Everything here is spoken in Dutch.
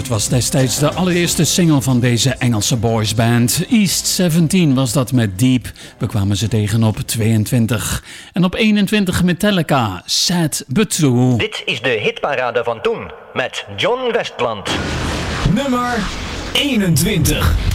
Het was destijds de allereerste single van deze Engelse boysband. East 17 was dat met Deep. We kwamen ze tegen op 22. En op 21 Metallica, Sad But True. Dit is de hitparade van toen, met John Westland. Nummer 21.